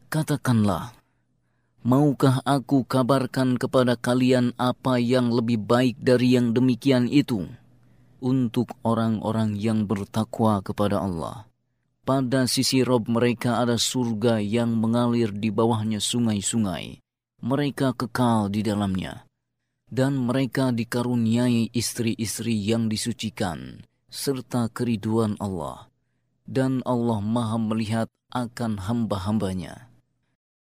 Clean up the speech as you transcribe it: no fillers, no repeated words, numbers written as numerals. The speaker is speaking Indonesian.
Katakanlah, maukah aku kabarkan kepada kalian apa yang lebih baik dari yang demikian itu untuk orang-orang yang bertakwa kepada Allah. Pada sisi Rob mereka ada surga yang mengalir di bawahnya sungai-sungai. Mereka kekal di dalamnya. Dan mereka dikaruniai istri-istri yang disucikan, serta keriduan Allah. Dan Allah Maha melihat akan hamba-hambanya.